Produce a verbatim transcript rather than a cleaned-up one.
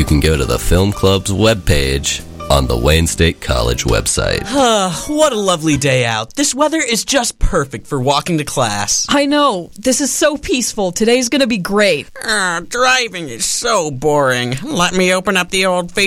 you can go to the Film Club's webpage on the Wayne State College website. What a lovely day out. This weather is just perfect for walking to class. I know. This is so peaceful. Today's gonna be great. Uh, driving is so boring. Let me open up the old